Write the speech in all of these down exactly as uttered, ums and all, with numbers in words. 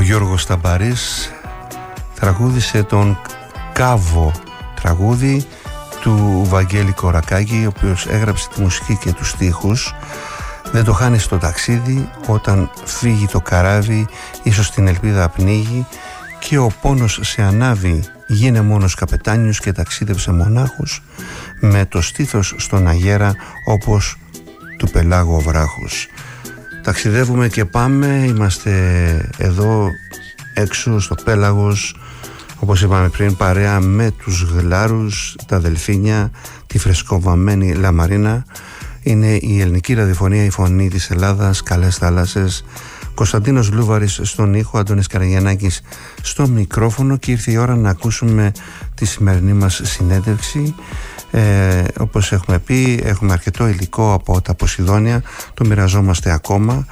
Ο Γιώργος Σταμπαρής τραγούδισε τον Κάβο, τραγούδι του Βαγγέλη Κορακάκη, ο οποίος έγραψε τη μουσική και τους στίχους. Δεν το χάνεις στο ταξίδι, όταν φύγει το καράβι ίσως την ελπίδα πνίγει, και ο πόνος σε ανάβει, γίνε μόνος καπετάνιος και ταξίδεψε μονάχος, με το στήθος στον αγέρα όπως του πελάγου ο βράχος. Ταξιδεύουμε και πάμε, είμαστε εδώ έξω στο πέλαγος, όπως είπαμε πριν, παρέα με τους γλάρους, τα δελφίνια, τη φρεσκοβαμμένη λαμαρίνα. Είναι η ελληνική ραδιοφωνία, η φωνή της Ελλάδας, καλές θάλασσες. Κωνσταντίνος Λούβαρης στον ήχο, Αντώνης Καραγιαννάκης στο μικρόφωνο, και ήρθε η ώρα να ακούσουμε τη σημερινή μας συνέντευξη. Ε, όπως έχουμε πει, έχουμε αρκετό υλικό από τα Ποσειδόνια, το μοιραζόμαστε ακόμα.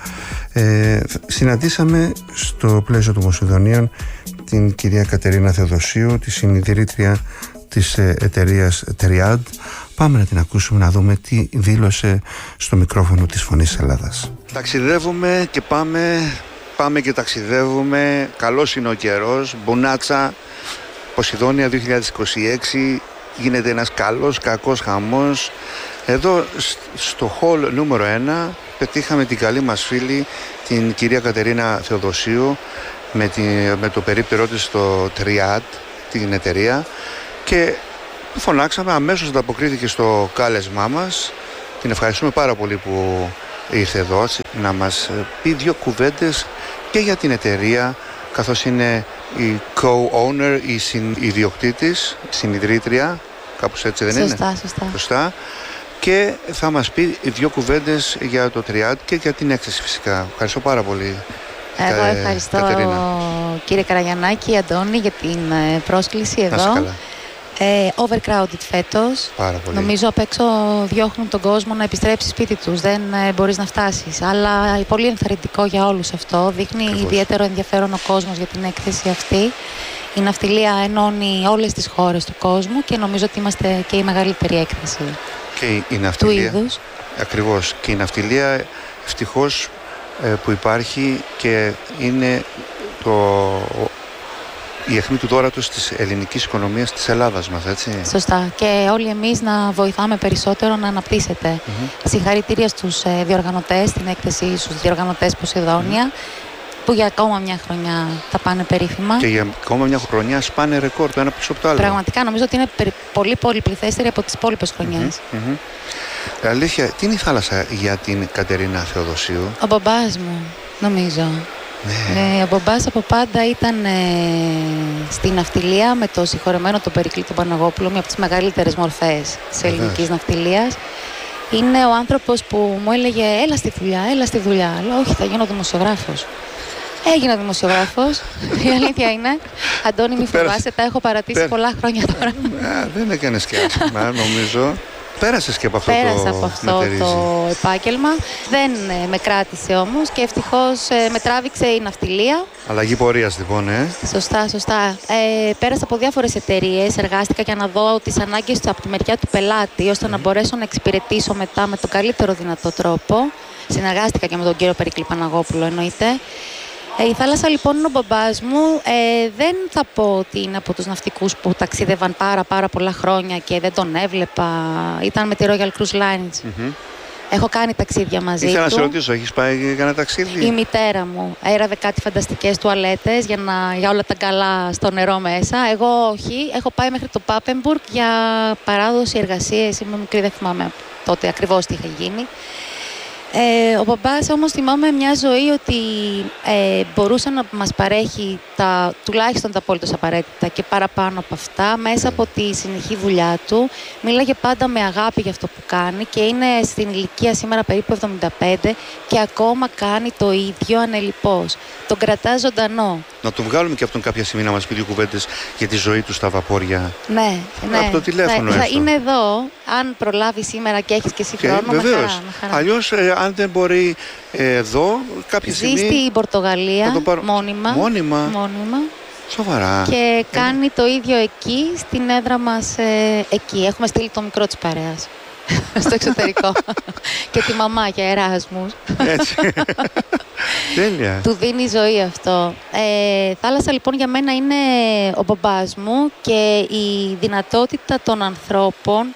Ε, συναντήσαμε στο πλαίσιο των Ποσειδονίων την κυρία Κατερίνα Θεοδοσίου, τη συνιδρύτρια της εταιρείας Τριάντ. Πάμε να την ακούσουμε, να δούμε τι δήλωσε στο μικρόφωνο της Φωνής Ελλάδας. Ταξιδεύουμε και πάμε, πάμε και ταξιδεύουμε. Καλός είναι ο καιρός, μπουνάτσα, Ποσειδόνια δύο χιλιάδες είκοσι έξι. Γίνεται ένας καλός κακός χαμός. Εδώ στο hall νούμερο ένα πετύχαμε την καλή μας φίλη, την κυρία Κατερίνα Θεοδοσίου, με, τη, με το περίπτερό της στο Τριάντ, την εταιρεία, και φωνάξαμε, αμέσως ανταποκρίθηκε στο κάλεσμά μας. Την ευχαριστούμε πάρα πολύ που ήρθε εδώ να μας πει δύο κουβέντες και για την εταιρεία, καθώς είναι η co-owner, η συνιδιοκτήτης, συνιδρύτρια, κάπως έτσι δεν σωστά, είναι? Σωστά, σωστά. Και θα μας πει δύο κουβέντες για το Τριάντ και για την έκθεση φυσικά. Ευχαριστώ πάρα πολύ. Εγώ ευχαριστώ, Κατερίνα. Κύριε Καραγιαννάκη, Αντώνη, για την πρόσκληση εδώ. Να καλά. Ε, overcrowded φέτος. Πάρα πολύ. Νομίζω απ' έξω διώχνουν τον κόσμο να επιστρέψει σπίτι τους. Δεν ε, μπορείς να φτάσεις. Αλλά πολύ ενθαρρυντικό για όλους αυτό. Δείχνει Ακριβώς. ιδιαίτερο ενδιαφέρον ο κόσμος για την έκθεση αυτή. Η ναυτιλία ενώνει όλες τις χώρες του κόσμου και νομίζω ότι είμαστε και η μεγαλύτερη έκθεση και η, η ναυτιλία, του είδους. Ακριβώς. Και η ναυτιλία ευτυχώς ε, που υπάρχει και είναι το... η αιχμή του δώρατος της ελληνικής οικονομίας της Ελλάδας μας, έτσι. Σωστά. Και όλοι εμείς να βοηθάμε περισσότερο να αναπτύσσεται. Mm-hmm. Συγχαρητήρια στους ε, διοργανωτές, στην έκθεση στους διοργανωτές Ποσειδόνια, mm-hmm. που για ακόμα μια χρονιά θα πάνε περίφημα. Και για ακόμα μια χρονιά σπάνε ρεκόρ το ένα πίσω από το άλλο. Πραγματικά νομίζω ότι είναι πολύ πολυπληθέστερη από τις υπόλοιπες χρονιές. Mm-hmm. Mm-hmm. Αλήθεια, τι είναι η θάλασσα για την Κατερίνα Θεοδοσίου? Ο μπαμπάς μου, νομίζω. Ναι. Ε, ο μπαμπάς από πάντα ήταν ε, στη ναυτιλία με το συγχωρεμένο τον Περικλή τον Παναγόπουλο, μια από τις μεγαλύτερες μορφές της ελληνικής ναυτιλίας. Είναι ο άνθρωπος που μου έλεγε έλα στη δουλειά, έλα στη δουλειά. Λέω όχι, θα γίνω δημοσιογράφος. Έγινα δημοσιογράφος. Η αλήθεια είναι, Αντώνη, μη φοβάσαι, τα έχω παρατήσει Πέρα. πολλά χρόνια τώρα. Α, δεν έκανες και άσχημα, νομίζω. Πέρασες και από αυτό Πέρασα το από αυτό το επάγγελμα. Δεν ε, με κράτησε όμως και ευτυχώς ε, με τράβηξε η ναυτιλία. Αλλαγή πορείας λοιπόν, ε. Σωστά, σωστά. Ε, πέρασα από διάφορες εταιρείες, εργάστηκα για να δω τις ανάγκες από τη μεριά του πελάτη, ώστε mm. να μπορέσω να εξυπηρετήσω μετά με τον καλύτερο δυνατό τρόπο. Συνεργάστηκα και με τον κύριο Περικλή Παναγόπουλο, εννοείται. Ε, η θάλασσα λοιπόν είναι ο μπαμπάς μου. Ε, δεν θα πω ότι είναι από τους ναυτικούς που ταξίδευαν πάρα πάρα πολλά χρόνια και δεν τον έβλεπα. Ήταν με τη Royal Cruise Lines. Mm-hmm. Έχω κάνει ταξίδια μαζί Ήθελα του. Ήθελα να σε ρωτήσω, έχεις πάει για ένα ταξίδι? Η μητέρα μου έραβε κάτι φανταστικές τουαλέτες για, να, για όλα τα καλά στο νερό μέσα. Εγώ όχι. Έχω πάει μέχρι το Πάπεμπουργκ για παράδοση εργασίες. Είμαι μικρή, δεν θυμάμαι τότε ακριβώς τι είχε γίνει. Ε, ο μπαμπάς όμως θυμάμαι μια ζωή ότι ε, μπορούσε να μας παρέχει τα, τουλάχιστον τα απόλυτος απαραίτητα και παραπάνω από αυτά μέσα από τη συνεχή δουλειά του. Μίλαγε πάντα με αγάπη για αυτό που κάνει και είναι στην ηλικία σήμερα περίπου εβδομήντα πέντε και ακόμα κάνει το ίδιο ανελιπώς. Τον κρατά ζωντανό. Να τον βγάλουμε και αυτόν κάποια στιγμή να μας πει δύο κουβέντες για τη ζωή του στα βαπόρια. Ναι, ναι. Από το τηλέφωνο ναι, έστω. Είναι εδώ, αν προλάβει σήμερα και έχεις και εσύ χρόνο, με χαρά, με χαρά. Αλλιώς, ε, αν δεν μπορεί ε, εδώ, κάποια Ζει στιγμή... Ζει στην Πορτογαλία, παρ... μόνιμα, μόνιμα. μόνιμα. Σοβαρά. Και κάνει ε... το ίδιο εκεί, στην έδρα μας ε, εκεί. Έχουμε στείλει το μικρό της παρέας. στο εξωτερικό. Και τη μαμά για Εράσμους. Έτσι. Τέλεια. Του δίνει ζωή αυτό. Ε, θάλασσα λοιπόν για μένα είναι ο μπαμπάς μου και η δυνατότητα των ανθρώπων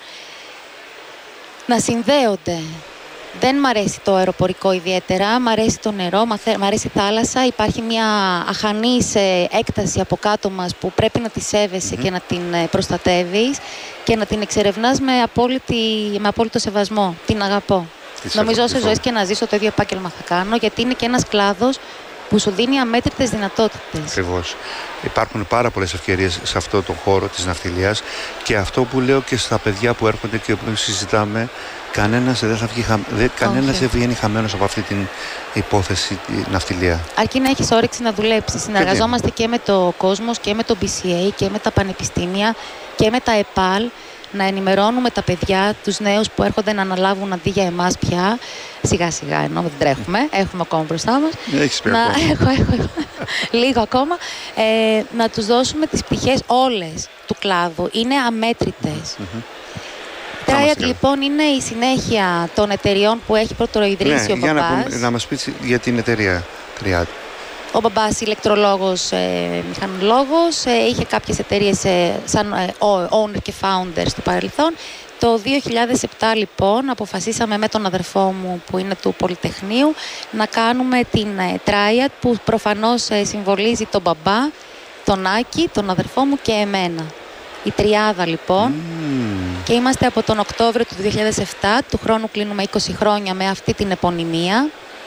να συνδέονται. Δεν μ' αρέσει το αεροπορικό ιδιαίτερα, μ' αρέσει το νερό, μ' αρέσει η θάλασσα. Υπάρχει μια αχανής έκταση από κάτω μας που πρέπει να τη σέβεσαι mm-hmm. και να την προστατεύεις και να την εξερευνάς με, απόλυτη, με απόλυτο σεβασμό. Την αγαπώ. Της Νομίζω όσες ζωές και να ζήσω το ίδιο επάγγελμα θα κάνω, γιατί είναι και ένας κλάδος που σου δίνει αμέτρητες δυνατότητες. Ακριβώς. Υπάρχουν πάρα πολλές ευκαιρίες σε αυτό το χώρο της ναυτιλίας και αυτό που λέω και στα παιδιά που έρχονται και που συζητάμε, κανένας δεν θα βγει, χα... δεν... κανένας δεν βγαίνει χαμένος από αυτή την υπόθεση τη ναυτιλία. Αρκεί να έχεις όρεξη να δουλέψεις. Συνεργαζόμαστε και, και με το Κόσμος και με το μπι σι έι και με τα πανεπιστήμια και με τα ΕΠΑΛ. Να ενημερώνουμε τα παιδιά, τους νέους που έρχονται να αναλάβουν αντί για εμάς πια. Σιγά σιγά, ενώ δεν τρέχουμε, έχουμε ακόμα μπροστά μας. Έχεις πει να... ακόμα. έχω, έχω, λίγο ακόμα. Ε, να τους δώσουμε τις πτυχές όλες του κλάδου. Είναι αμέτρητες. Mm-hmm. Triad λοιπόν είναι η συνέχεια των εταιριών που έχει πρωτοειδρύσει ναι, ο για μπαμπάς. Να, να μας πεις για την εταιρεία Triad. Ο μπαμπάς ηλεκτρολόγος, ε, μηχανολόγος, ε, είχε κάποιες εταιρείες ε, σαν ε, owner και founder στο παρελθόν. Το δύο χιλιάδες επτά λοιπόν αποφασίσαμε με τον αδερφό μου που είναι του Πολυτεχνείου να κάνουμε την ε, Triad που προφανώς ε, συμβολίζει τον μπαμπά, τον Άκη, τον αδερφό μου και εμένα. Η τριάδα λοιπόν mm. και είμαστε από τον Οκτώβριο του δύο χιλιάδες επτά, του χρόνου κλείνουμε είκοσι χρόνια με αυτή την επωνυμία.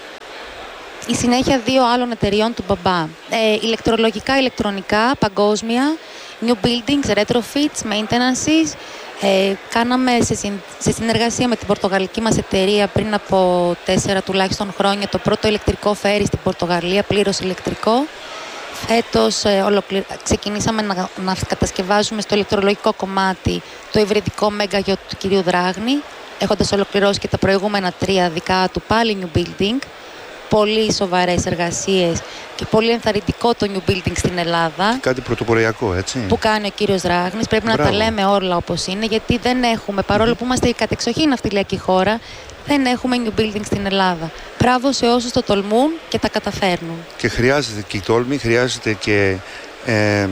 Η συνέχεια δύο άλλων εταιριών του μπαμπά. Ε, ηλεκτρολογικά, ηλεκτρονικά, παγκόσμια, new buildings, retrofits, maintenances. Ε, κάναμε σε, συν, σε συνεργασία με την πορτογαλική μας εταιρεία πριν από τέσσερα τουλάχιστον χρόνια το πρώτο ηλεκτρικό φέρι στην Πορτογαλία, πλήρως ηλεκτρικό. Φέτος ε, ολοκληρ... ξεκινήσαμε να, να κατασκευάζουμε στο ηλεκτρολογικό κομμάτι το υβριδικό μέγαγιο του κυρίου Δράγνη, έχοντας ολοκληρώσει και τα προηγούμενα τρία δικά του πάλι new building. Πολύ σοβαρές εργασίες και πολύ ενθαρρυντικό το new building στην Ελλάδα. Κάτι πρωτοποριακό, έτσι. Που κάνει ο κύριος Δράγνης. Πρέπει Μπράβο. να τα λέμε όλα όπως είναι, γιατί δεν έχουμε, παρόλο mm-hmm. που είμαστε η κατεξοχήν ναυτιλιακή χώρα, δεν έχουμε new building στην Ελλάδα. Μπράβο σε όσους το τολμούν και τα καταφέρνουν. Και χρειάζεται και η τόλμη, χρειάζεται και ε,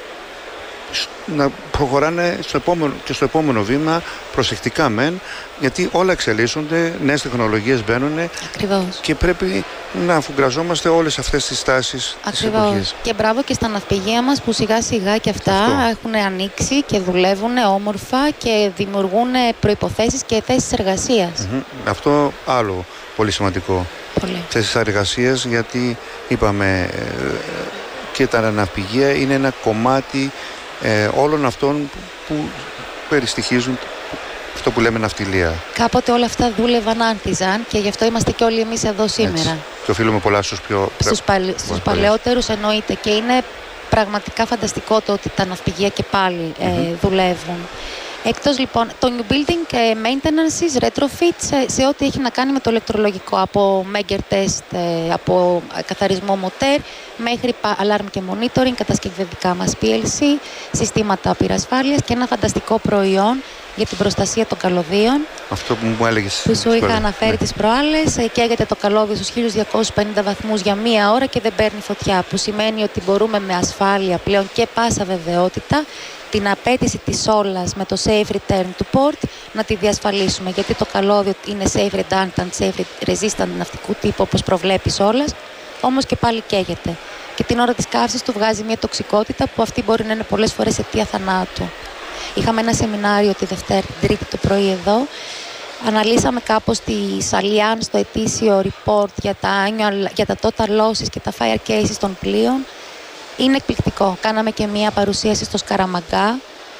να προχωράνε στο επόμενο, και στο επόμενο βήμα προσεκτικά μεν, γιατί όλα εξελίσσονται, νέες τεχνολογίες μπαίνουν. Ακριβώς. Και πρέπει να αφουγκραζόμαστε όλες αυτές τις τάσεις της εποχής. Και μπράβο και στα ναυπηγεία μας που σιγά σιγά και αυτά Αυτό. έχουν ανοίξει και δουλεύουν όμορφα και δημιουργούν προϋποθέσεις και θέσεις εργασίας. Mm-hmm. Αυτό άλλο πολύ σημαντικό. Πολύ. Θέσεις εργασίας, γιατί είπαμε και τα ναυπηγεία είναι ένα κομμάτι Ε, όλων αυτών που περιστοιχίζουν αυτό που λέμε ναυτιλία. Κάποτε όλα αυτά δούλευαν, άνθιζαν και γι' αυτό είμαστε και όλοι εμείς εδώ σήμερα. Έτσι. Και οφείλουμε πολλά στους πιο... Στους, παλι... στους παλαιότερους εννοείται, και είναι πραγματικά φανταστικό το ότι τα ναυπηγεία και πάλι mm-hmm. ε, δουλεύουν. Εκτός λοιπόν το new building, ε, maintenances, retrofits ε, σε ό,τι έχει να κάνει με το ηλεκτρολογικό, από Megger test, ε, από καθαρισμό μοτέρ μέχρι alarm και monitoring, κατασκευή δικά μας πι ελ σι, συστήματα πυρασφάλειας και ένα φανταστικό προϊόν για την προστασία των καλωδίων. Αυτό που μου έλεγες. Που σου είχα αναφέρει ναι. τις προάλλες. Ε, καίγεται το καλώδιο στους χίλιους διακόσιους πενήντα βαθμούς για μία ώρα και δεν παίρνει φωτιά, που σημαίνει ότι μπορούμε με ασφάλεια πλέον και πάσα βεβαιότητα την απέτηση της όλας με το safe return to port να τη διασφαλίσουμε, γιατί το καλώδιο είναι safe redundant, safe resistant ναυτικού τύπου όπως προβλέπει όλας, όμως και πάλι καίγεται. Και την ώρα της καύσης του βγάζει μια τοξικότητα που αυτή μπορεί να είναι πολλές φορές αιτία θανάτου. Είχαμε ένα σεμινάριο τη Δευτέρα, την Τρίτη το πρωί εδώ. Αναλύσαμε κάπως τη Allianz στο ετήσιο report για τα, annual, για τα total losses και τα fire cases των πλοίων. Είναι εκπληκτικό. Κάναμε και μία παρουσίαση στο Σκαραμαγκά,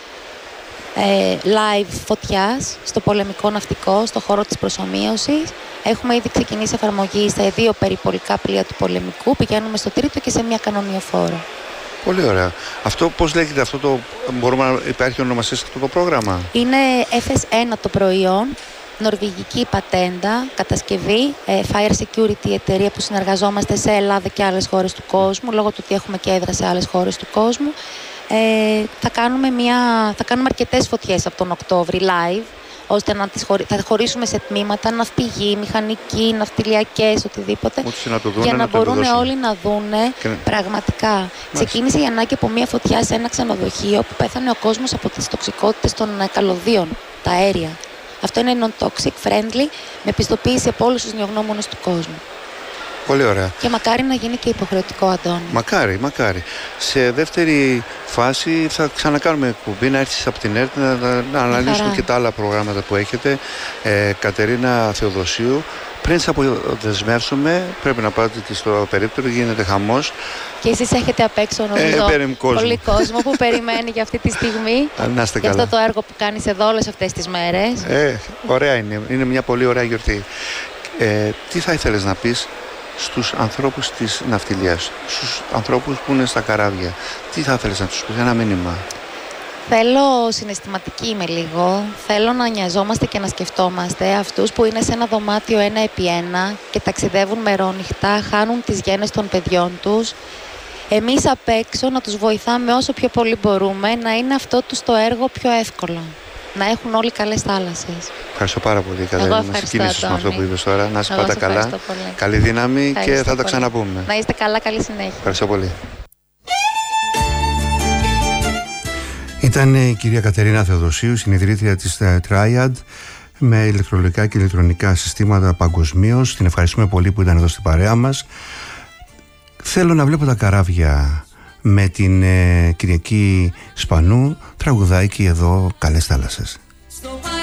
ε, live φωτιάς, στο πολεμικό ναυτικό, στο χώρο της προσομοίωσης. Έχουμε ήδη ξεκινήσει εφαρμογή στα δύο περιπολικά πλοία του πολεμικού. Πηγαίνουμε στο τρίτο και σε μία κανονιοφόρο. Πολύ ωραία. Αυτό πώς λέγεται αυτό το... Μπορούμε να υπάρχει ονομασία σε αυτό το πρόγραμμα? Είναι εφ ες ένα το προϊόν. Νορβηγική πατέντα, κατασκευή, ε, Fire Security εταιρεία που συνεργαζόμαστε σε Ελλάδα και άλλες χώρες του κόσμου, λόγω του ότι έχουμε και έδρα σε άλλες χώρες του κόσμου. Ε, θα, κάνουμε μια, θα κάνουμε αρκετές φωτιές από τον Οκτώβρη live, ώστε να τις χωρί... θα χωρίσουμε σε τμήματα, ναυπηγοί, μηχανικοί, ναυτιλιακές, οτιδήποτε, να το δούνε, για να, να μπορούν το όλοι να δούνε και... πραγματικά. Μάλιστα. Ξεκίνησε η Ανάκη από μια φωτιά σε ένα ξενοδοχείο που πέθανε ο κόσμος από τις τοξικότητες των καλωδίων, τα αέρια. Αυτό είναι non-toxic, friendly, με πιστοποίηση από όλους τους νεογνώμονες του κόσμου. Πολύ ωραία. Και μακάρι να γίνει και υποχρεωτικό, Αντώνη. Μακάρι, μακάρι. Σε δεύτερη φάση θα ξανακάνουμε εκπομπή, να έρθεις από την ΕΡΤ να, να, να αναλύσουμε και τα άλλα προγράμματα που έχετε. Ε, Κατερίνα Θεοδοσίου, πριν σε αποδεσμεύσουμε, πρέπει να πάτε και στο περίπτερο, γίνεται χαμός. Και εσείς έχετε απ' έξω, νομίζω, ε, πολύ κόσμο που περιμένει για αυτή τη στιγμή. Να είστε για καλά. αυτό το έργο που κάνεις εδώ όλες αυτές τις μέρες. Ε, ωραία είναι. Είναι μια πολύ ωραία γιορτή. Ε, τι θα ήθελες να πεις στους ανθρώπους της ναυτιλίας, στους ανθρώπους που είναι στα καράβια? Τι θα ήθελες να τους πεις, ένα μήνυμα? Θέλω, συναισθηματική είμαι λίγο, θέλω να νοιαζόμαστε και να σκεφτόμαστε αυτούς που είναι σε ένα δωμάτιο ένα επί ένα και ταξιδεύουν μερόνυχτα, χάνουν τις γένες των παιδιών τους. Εμείς απ' έξω να τους βοηθάμε όσο πιο πολύ μπορούμε, να είναι αυτό τους το έργο πιο εύκολο. Να έχουν όλοι καλές θάλασσες. Ευχαριστώ πάρα πολύ, Κατερίνα. Να συγκινήσεις με αυτό που είπες τώρα. Να είσαι πάντα καλά. Καλή δύναμη. Ευχαριστώ και θα πολύ. Τα ξαναπούμε. Να είστε καλά, καλή συνέχεια. Ευχαριστώ πολύ. Ήταν η κυρία Κατερίνα Θεοδοσίου, συνειδητρία της Triad, με ηλεκτρολογικά και ηλεκτρονικά συστήματα παγκοσμίως. Την ευχαριστούμε πολύ που ήταν εδώ στην παρέα μας. Θέλω να βλέπω τα καράβια με την ε, Κυριακή Σπανού, τραγουδάει και εδώ καλές θάλασσες.